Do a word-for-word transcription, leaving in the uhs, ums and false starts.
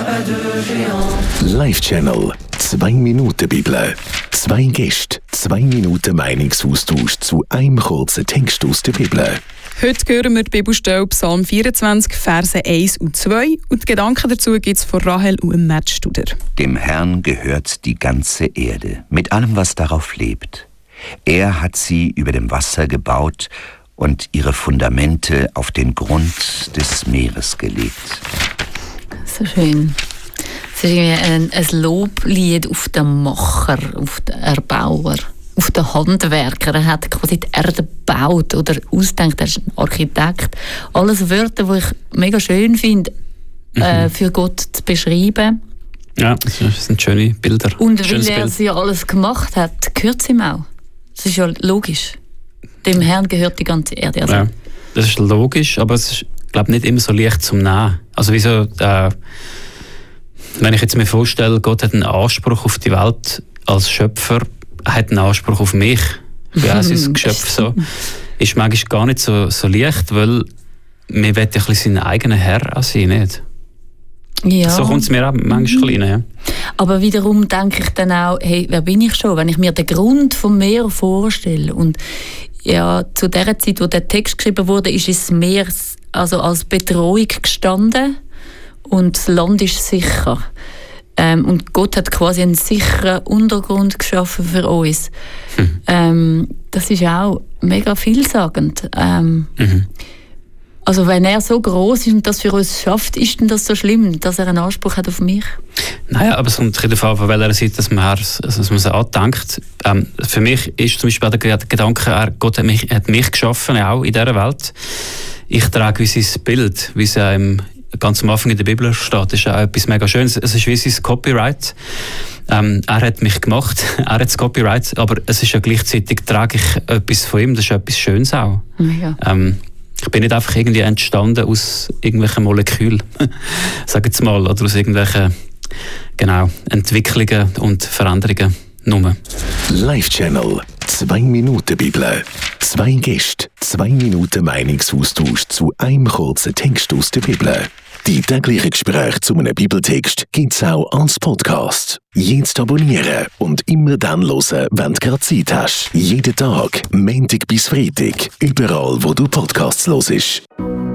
Live-Channel. Zwei Minuten Bibel. Zwei Gäste, zwei Minuten Meinungsaustausch zu einem kurzen Text aus der Bibel. Heute hören wir die Bibelstelle Psalm vierundzwanzig, Verse eins und zwei. Und die Gedanken dazu gibt es von Rahel und Matt Studer. Dem Herrn gehört die ganze Erde, mit allem, was darauf lebt. Er hat sie über dem Wasser gebaut und ihre Fundamente auf den Grund des Meeres gelegt. So schön. Es ist irgendwie ein, ein Loblied auf den Macher, auf den Erbauer, auf den Handwerker. Er hat quasi die Erde gebaut oder ausgedacht. Er ist ein Architekt. Alles Wörter, die ich mega schön finde, mhm. äh, für Gott zu beschreiben. Ja, das sind schöne Bilder. Und Schönes weil er Bild. ja alles gemacht hat, gehört es ihm auch. Das ist ja logisch. Dem Herrn gehört die ganze Erde. Also. Ja, das ist logisch, aber es ist, glaube nicht immer so leicht zum Nehmen. Also wieso, äh, wenn ich jetzt mir vorstelle, Gott hat einen Anspruch auf die Welt als Schöpfer, hat einen Anspruch auf mich, ich bin auch sein Geschöpf, so, ist manchmal gar nicht so, so leicht, weil man will ja ein bisschen sein eigener Herr an sein, nicht? Ja. So kommt es mir auch manchmal klein, ja. Aber wiederum denke ich dann auch, hey, wer bin ich schon? Wenn ich mir den Grund vom Meer vorstelle und ja, zu der Zeit, wo der Text geschrieben wurde, ist das Meer also als Bedrohung gestanden und das Land ist sicher. Ähm, und Gott hat quasi einen sicheren Untergrund geschaffen für uns. Hm. Ähm, das ist auch mega vielsagend. Ähm, mhm. Also wenn er so groß ist und das für uns schafft, ist denn das so schlimm, dass er einen Anspruch hat auf mich? Naja, aber es kommt darauf an, von welcher Seite dass man, also, dass man es andenkt. Ähm, für mich ist zum Beispiel der Gedanke, er, Gott hat mich, hat mich geschaffen, auch in dieser Welt. Ich trage wie sein Bild, wie es ähm, ganz am Anfang in der Bibel steht. Das ist auch etwas mega Schönes. Es ist wie sein Copyright. Ähm, er hat mich gemacht, er hat das Copyright, aber es ist ja gleichzeitig, trage ich etwas von ihm, das ist etwas Schönes auch. Ja. Ähm, ich bin nicht einfach irgendwie entstanden aus irgendwelchen Molekülen, sag jetzt mal, oder aus irgendwelchen genau, Entwicklungen und Veränderungen nur. Live-Channel. Zwei Minuten Bibel. Zwei Gäste, zwei Minuten Meinungsaustausch zu einem kurzen Text aus der Bibel. Die täglichen Gespräche zu einem Bibeltext gibt's auch als Podcast. Jetzt abonnieren und immer dann hören, wenn du gerade Zeit hast. Jeden Tag, Montag bis Freitag, überall wo du Podcasts hörst.